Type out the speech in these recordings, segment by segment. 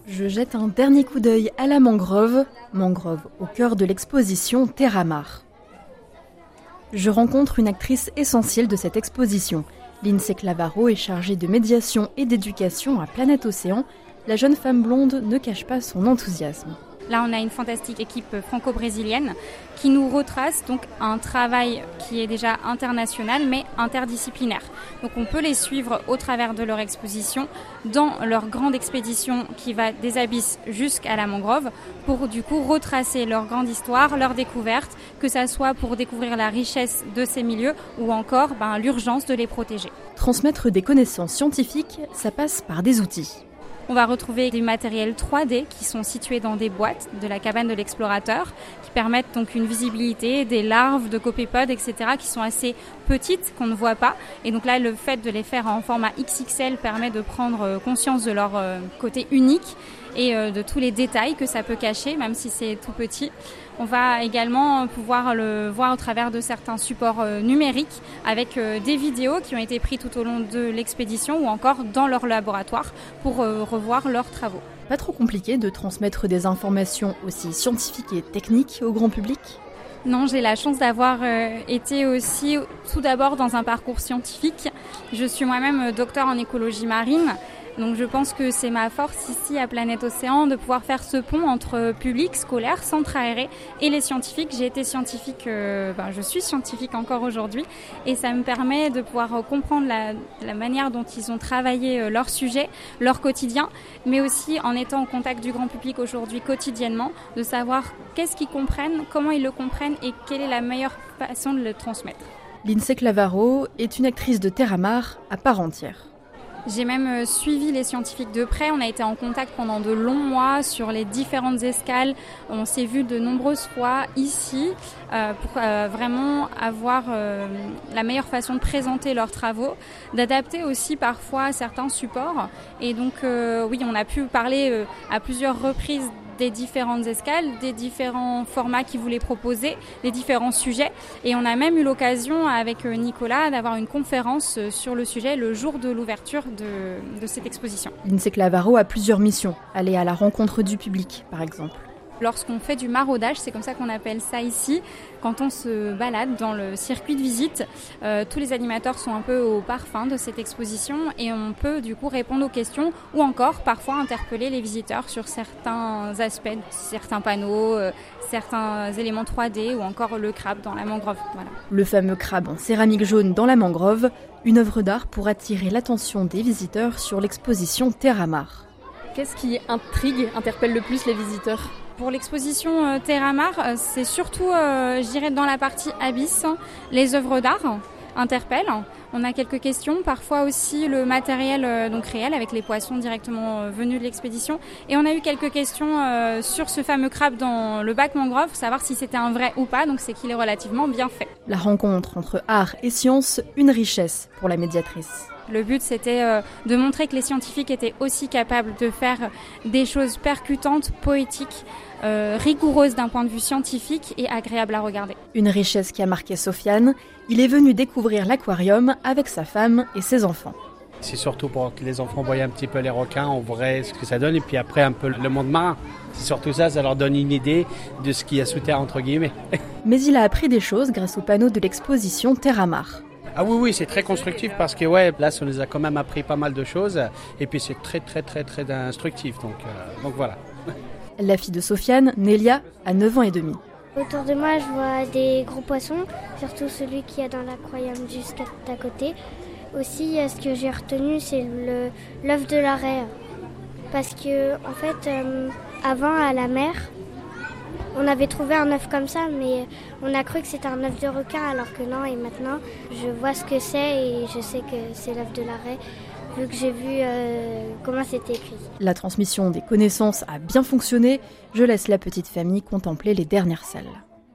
Je jette un dernier coup d'œil à la mangrove au cœur de l'exposition Terramar. Je rencontre une actrice essentielle de cette exposition. Lindsay Clavaro est chargée de médiation et d'éducation à Planète Océan. La jeune femme blonde ne cache pas son enthousiasme. Là, on a une fantastique équipe franco-brésilienne qui nous retrace donc un travail qui est déjà international mais interdisciplinaire. Donc on peut les suivre au travers de leur exposition dans leur grande expédition qui va des abysses jusqu'à la mangrove pour du coup retracer leur grande histoire, leur découverte, que ça soit pour découvrir la richesse de ces milieux ou encore l'urgence de les protéger. Transmettre des connaissances scientifiques, ça passe par des outils. On va retrouver des matériels 3D qui sont situés dans des boîtes de la cabane de l'explorateur qui permettent donc une visibilité des larves de copépodes, etc. qui sont assez petites, qu'on ne voit pas. Et donc là, le fait de les faire en format XXL permet de prendre conscience de leur côté unique et de tous les détails que ça peut cacher, même si c'est tout petit. On va également pouvoir le voir au travers de certains supports numériques avec des vidéos qui ont été prises tout au long de l'expédition ou encore dans leur laboratoire pour revoir leurs travaux. Pas trop compliqué de transmettre des informations aussi scientifiques et techniques au grand public ? Non, j'ai la chance d'avoir été aussi tout d'abord dans un parcours scientifique. Je suis moi-même docteur en écologie marine. Donc je pense que c'est ma force ici à Planète Océan de pouvoir faire ce pont entre public, scolaire, centre aéré et les scientifiques. J'ai été scientifique, je suis scientifique encore aujourd'hui et ça me permet de pouvoir comprendre la manière dont ils ont travaillé leur sujet, leur quotidien, mais aussi en étant au contact du grand public aujourd'hui quotidiennement, de savoir qu'est-ce qu'ils comprennent, comment ils le comprennent et quelle est la meilleure façon de le transmettre. Lindsay Clavaro est une actrice de Terramar à part entière. J'ai même suivi les scientifiques de près. On a été en contact pendant de longs mois sur les différentes escales. On s'est vu de nombreuses fois ici pour vraiment avoir la meilleure façon de présenter leurs travaux, d'adapter aussi parfois certains supports. Et donc oui, on a pu parler à plusieurs reprises des différentes escales, des différents formats qu'ils voulaient proposer, des différents sujets. Et on a même eu l'occasion avec Nicolas d'avoir une conférence sur le sujet le jour de l'ouverture de cette exposition. Lindsay Clavaro a plusieurs missions. Aller à la rencontre du public, par exemple. Lorsqu'on fait du maraudage, c'est comme ça qu'on appelle ça ici, quand on se balade dans le circuit de visite, tous les animateurs sont un peu au parfum de cette exposition et on peut du coup répondre aux questions ou encore parfois interpeller les visiteurs sur certains aspects, certains panneaux, certains éléments 3D ou encore le crabe dans la mangrove. Voilà. Le fameux crabe en céramique jaune dans la mangrove, une œuvre d'art pour attirer l'attention des visiteurs sur l'exposition Terramar. Qu'est-ce qui interpelle le plus les visiteurs ? Pour l'exposition Terramar, c'est surtout, je dirais, dans la partie abysse, les œuvres d'art interpellent. On a quelques questions, parfois aussi le matériel donc réel avec les poissons directement venus de l'expédition. Et on a eu quelques questions sur ce fameux crabe dans le bac mangrove, savoir si c'était un vrai ou pas, donc c'est qu'il est relativement bien fait. La rencontre entre art et science, une richesse pour la médiatrice. Le but, c'était de montrer que les scientifiques étaient aussi capables de faire des choses percutantes, poétiques, rigoureuses d'un point de vue scientifique et agréables à regarder. Une richesse qui a marqué Sofiane. Il est venu découvrir l'aquarium avec sa femme et ses enfants. C'est surtout pour que les enfants voient un petit peu les requins en vrai, ce que ça donne, et puis après un peu le monde marin. C'est surtout ça leur donne une idée de ce qu'il y a sous terre, entre guillemets. Mais il a appris des choses grâce au panneau de l'exposition Terramar. Ah oui, c'est très constructif parce que là, ça nous a quand même appris pas mal de choses. Et puis c'est très, très, très, très instructif. Donc voilà. La fille de Sofiane, Nélia, a 9 ans et demi. Autour de moi, je vois des gros poissons, surtout celui qu'il y a dans l'aquarium juste à côté. Aussi, ce que j'ai retenu, c'est l'œuf de la raie. Parce que, en fait, avant, à la mer, on avait trouvé un œuf comme ça, mais on a cru que c'était un œuf de requin, alors que non. Et maintenant, je vois ce que c'est et je sais que c'est l'œuf de la raie, vu que j'ai vu comment c'était écrit. La transmission des connaissances a bien fonctionné. Je laisse la petite famille contempler les dernières salles.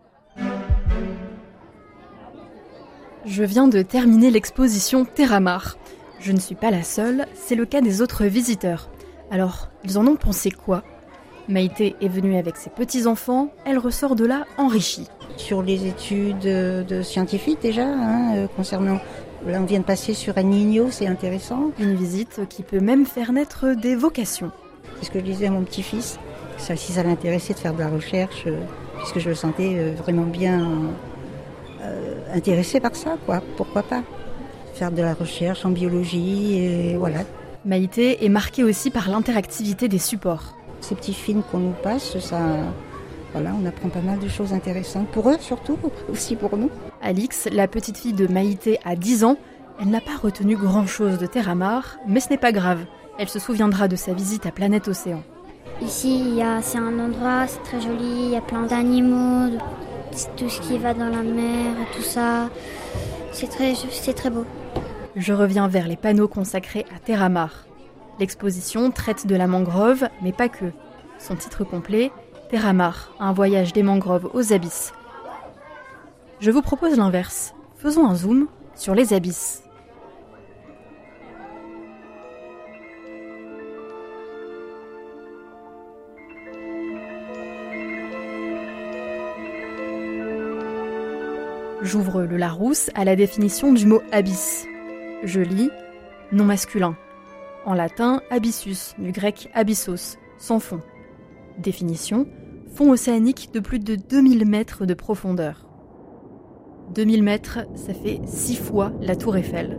Je viens de terminer l'exposition Terramar. Je ne suis pas la seule, c'est le cas des autres visiteurs. Alors, ils en ont pensé quoi ? Maïté est venue avec ses petits-enfants, elle ressort de là enrichie. Sur les études scientifiques déjà, concernant... Là, on vient de passer sur El Niño, c'est intéressant. Une visite qui peut même faire naître des vocations. C'est ce que je disais à mon petit-fils, si ça l'intéressait de faire de la recherche, puisque je le sentais vraiment bien intéressé par ça, quoi. Pourquoi pas faire de la recherche en biologie, et voilà. Maïté est marquée aussi par l'interactivité des supports. Ces petits films qu'on nous passe, voilà, on apprend pas mal de choses intéressantes pour eux, surtout, aussi pour nous. Alix, la petite fille de Maïté, a 10 ans. Elle n'a pas retenu grand-chose de Terramar, mais ce n'est pas grave. Elle se souviendra de sa visite à Planète Océan. Ici, c'est un endroit, c'est très joli, il y a plein d'animaux, tout ce qui va dans la mer, tout ça. C'est très beau. Je reviens vers les panneaux consacrés à Terramar. L'exposition traite de la mangrove, mais pas que. Son titre complet, Terramar, un voyage des mangroves aux abysses. Je vous propose l'inverse. Faisons un zoom sur les abysses. J'ouvre le Larousse à la définition du mot abysse. Je lis nom masculin. En latin, abyssus, du grec abyssos, sans fond. Définition, fond océanique de plus de 2000 mètres de profondeur. 2000 mètres, ça fait 6 fois la Tour Eiffel.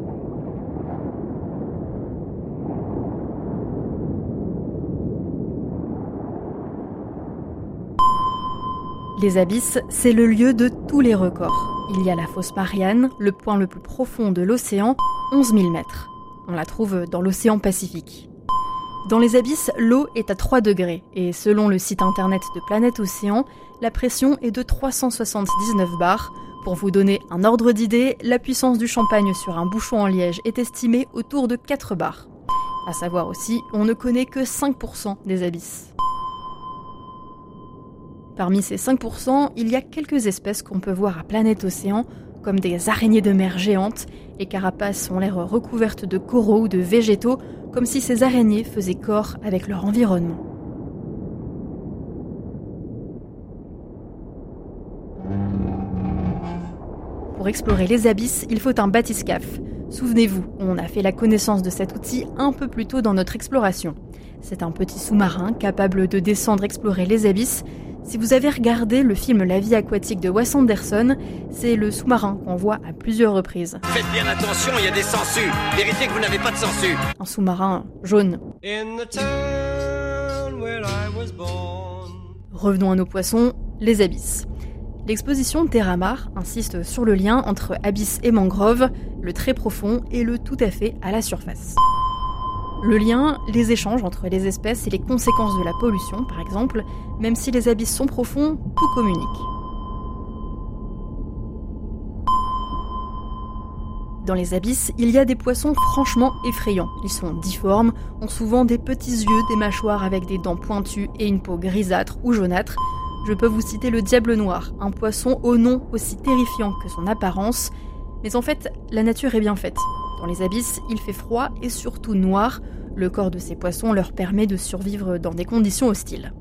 Les abysses, c'est le lieu de tous les records. Il y a la fosse Marianne, le point le plus profond de l'océan, 11 000 mètres. On la trouve dans l'océan Pacifique. Dans les abysses, l'eau est à 3 degrés et selon le site internet de Planète Océan, la pression est de 379 bars. Pour vous donner un ordre d'idée, la puissance du champagne sur un bouchon en liège est estimée autour de 4 bars. À savoir aussi, on ne connaît que 5% des abysses. Parmi ces 5%, il y a quelques espèces qu'on peut voir à Planète Océan, comme des araignées de mer géantes. Les carapaces ont l'air recouvertes de coraux ou de végétaux, comme si ces araignées faisaient corps avec leur environnement. Pour explorer les abysses, il faut un bathyscaphe. Souvenez-vous, on a fait la connaissance de cet outil un peu plus tôt dans notre exploration. C'est un petit sous-marin capable de descendre explorer les abysses. Si vous avez regardé le film La vie aquatique de Wes Anderson, c'est le sous-marin qu'on voit à plusieurs reprises. Faites bien attention, il y a des sangsues. Vérifiez que vous n'avez pas de sangsues. Un sous-marin jaune. Revenons à nos poissons, les abysses. L'exposition Terramar insiste sur le lien entre abysses et mangroves, le très profond et le tout à fait à la surface. Le lien, les échanges entre les espèces et les conséquences de la pollution, par exemple, même si les abysses sont profonds, tout communique. Dans les abysses, il y a des poissons franchement effrayants. Ils sont difformes, ont souvent des petits yeux, des mâchoires avec des dents pointues et une peau grisâtre ou jaunâtre. Je peux vous citer le diable noir, un poisson au nom aussi terrifiant que son apparence. Mais en fait, la nature est bien faite. Dans les abysses, il fait froid et surtout noir. Le corps de ces poissons leur permet de survivre dans des conditions hostiles.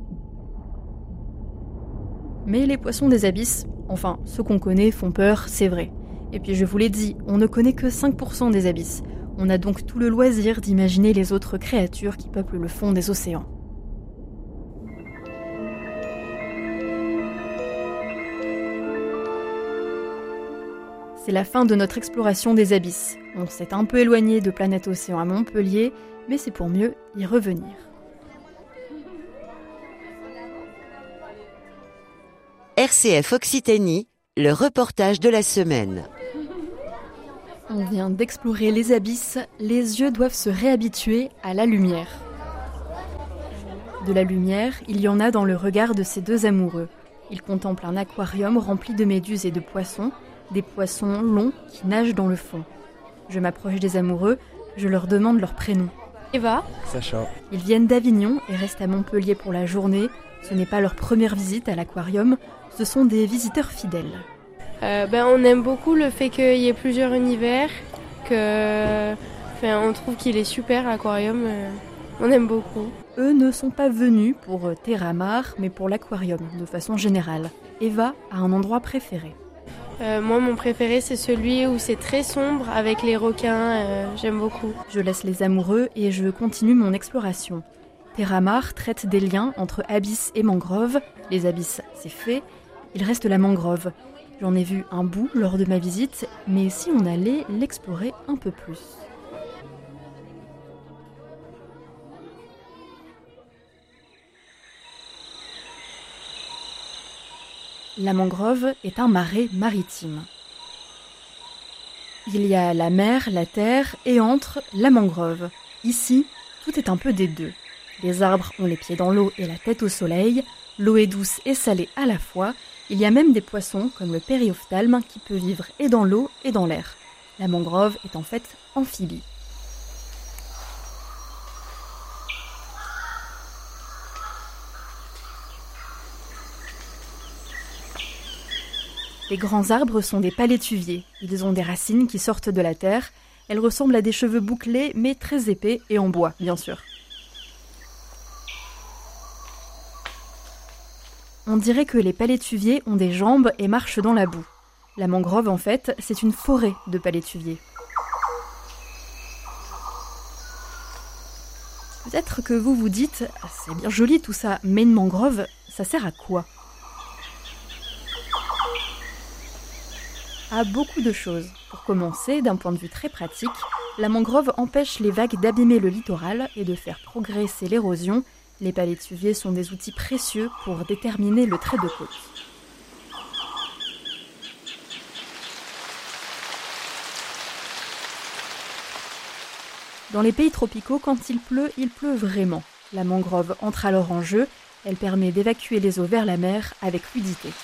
Mais les poissons des abysses, enfin ceux qu'on connaît, font peur, c'est vrai. Et puis je vous l'ai dit, on ne connaît que 5% des abysses. On a donc tout le loisir d'imaginer les autres créatures qui peuplent le fond des océans. C'est la fin de notre exploration des abysses. On s'est un peu éloigné de Planète Océan à Montpellier, mais c'est pour mieux y revenir. RCF Occitanie, le reportage de la semaine. On vient d'explorer les abysses, les yeux doivent se réhabituer à la lumière. De la lumière, il y en a dans le regard de ces deux amoureux. Ils contemplent un aquarium rempli de méduses et de poissons, des poissons longs qui nagent dans le fond. Je m'approche des amoureux, je leur demande leur prénom. Eva. Sacha. Ils viennent d'Avignon et restent à Montpellier pour la journée. Ce n'est pas leur première visite à l'aquarium, ce sont des visiteurs fidèles. On aime beaucoup le fait qu'il y ait plusieurs univers, on trouve qu'il est super l'aquarium, on aime beaucoup. Eux ne sont pas venus pour Terramar, mais pour l'aquarium de façon générale. Eva a un endroit préféré. Moi, mon préféré, c'est celui où c'est très sombre avec les requins. J'aime beaucoup. Je laisse les amoureux et je continue mon exploration. Terramar traite des liens entre abysses et mangroves. Les abysses, c'est fait. Il reste la mangrove. J'en ai vu un bout lors de ma visite, mais si on allait l'explorer un peu plus. La mangrove est un marais maritime. Il y a la mer, la terre et entre, la mangrove. Ici, tout est un peu des deux. Les arbres ont les pieds dans l'eau et la tête au soleil. L'eau est douce et salée à la fois. Il y a même des poissons, comme le périophtalme, qui peut vivre et dans l'eau et dans l'air. La mangrove est en fait amphibie. Les grands arbres sont des palétuviers. Ils ont des racines qui sortent de la terre. Elles ressemblent à des cheveux bouclés, mais très épais et en bois, bien sûr. On dirait que les palétuviers ont des jambes et marchent dans la boue. La mangrove, en fait, c'est une forêt de palétuviers. Peut-être que vous vous dites « c'est bien joli tout ça, mais une mangrove, ça sert à quoi ?» À beaucoup de choses. Pour commencer, d'un point de vue très pratique, la mangrove empêche les vagues d'abîmer le littoral et de faire progresser l'érosion. Les palétuviers sont des outils précieux pour déterminer le trait de côte. Dans les pays tropicaux, quand il pleut vraiment. La mangrove entre alors en jeu. Elle permet d'évacuer les eaux vers la mer avec fluidité.